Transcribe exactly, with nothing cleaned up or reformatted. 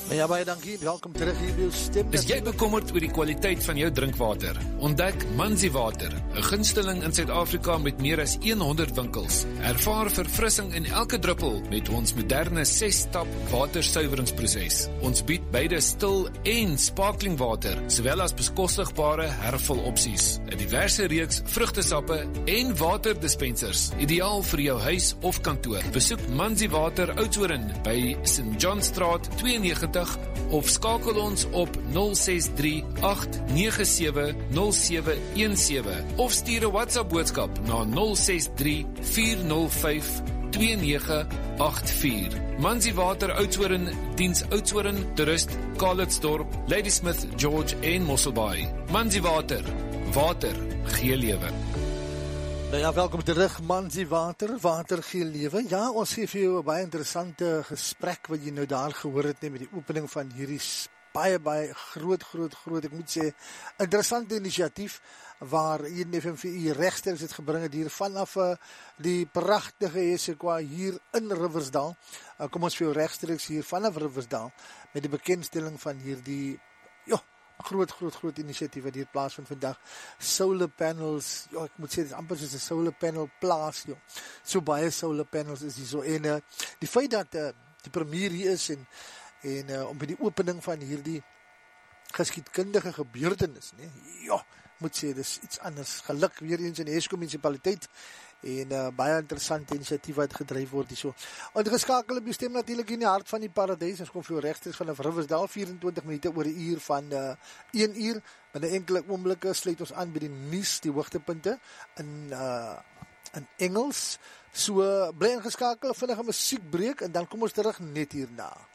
Ja, baie dankie. Welkom terug hier by jou stem. Is jy bekommerd oor die kwaliteit van jou drinkwater? Ontdek Manzi Water, 'n gunsteling in Suid-Afrika met meer as honderd winkels. Ervaar verfrissing in elke druppel met ons moderne ses-stap watersuiveringsproses. Ons bied beide stil en sparkling water, sowel as bekostigbare hervulopsies. 'n Diverse reeks vrugtesappe en waterdispensers, ideaal vir jou huis of kantoor. Besoek Manzi Water Oudtshoorn by Saint John Straat twee nege nul of skakel ons op nul ses drie agt nege sewe nul sewe een sewe of stuur 'n WhatsApp boodskap na nul ses drie vier nul vyf twee nege agt vier. Manzi Water Oudtshoorn diens Oudtshoorn, Toerist, Calitzdorp, Ladysmith, George en Mosselbaai. Manzi Water, water gee lewe. Nou ja, welkom terug, Manzi Water, water gee lewe. Ja, ons gee vir jou 'n baie interessante gesprek wat jy nou daar gehoor het, net met die opening van hierdie baie, baie groot, groot, groot, ek moet sê, interessante inisiatief, waar Eden F M vir u regstreeks het gebring het hier vanaf uh, die pragtige Hesekwa hier in Riversdal. Uh, kom ons vir jou regstreeks hier vanaf Riversdal, met die bekendstelling van hierdie, ja, groot, groot, groot initiatief wat hier plaasvind vandag. Solar panels, ja, ek moet sê, dit is amper soos 'n solar panel plaas, ja. So baie solar panels is hier so, en uh, die feit dat uh, die premier hier is, en, en uh, om by die opening van hierdie geskiedkundige gebeurtenis, nee, ja, moet sê, dit is iets anders, geluk weer eens in die Eskom munisipaliteit, en uh, baie interessante initiatief wat gedryf word hierso. En geskakel op die stem natuurlik in die hart van die paradys. Ons kom vir jou regstreeks vanaf Riversdal, vyf en twintig minute oor die uur van uh, een uur. Met 'n enkele oomblikke sluit ons aan by die nuus, die hoogtepunte in uh, in Engels. So uh, bly ingeskakel, vinnige musiekbreek en dan kom ons terug net hierna.